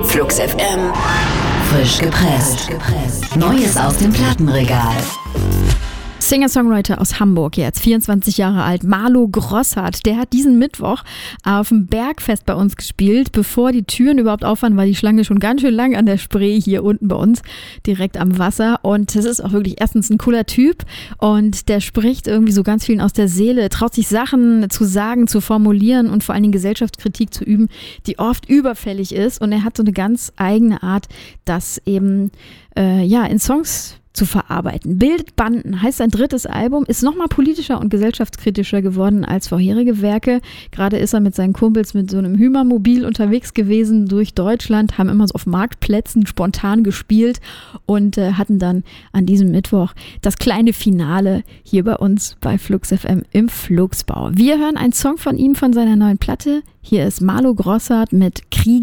Flux FM. Frisch gepresst. Neues aus dem Plattenregal. Singer-Songwriter aus Hamburg, jetzt 24 Jahre alt, Marlo Grossart, der hat diesen Mittwoch auf dem Bergfest bei uns gespielt. Bevor die Türen überhaupt auf waren, war die Schlange schon ganz schön lang an der Spree hier unten bei uns, direkt am Wasser. Und das ist auch wirklich erstens ein cooler Typ und der spricht irgendwie so ganz vielen aus der Seele, traut sich Sachen zu sagen, zu formulieren und vor allen Dingen Gesellschaftskritik zu üben, die oft überfällig ist. Und er hat so eine ganz eigene Art, das eben in Songs zu verarbeiten. Bildet Banden heißt sein drittes Album, ist nochmal politischer und gesellschaftskritischer geworden als vorherige Werke. Gerade ist er mit seinen Kumpels mit so einem Hymermobil unterwegs gewesen durch Deutschland, haben immer so auf Marktplätzen spontan gespielt und hatten dann an diesem Mittwoch das kleine Finale hier bei uns bei Flux FM im Fluxbau. Wir hören einen Song von ihm von seiner neuen Platte. Hier ist Marlo Grossart mit Krieg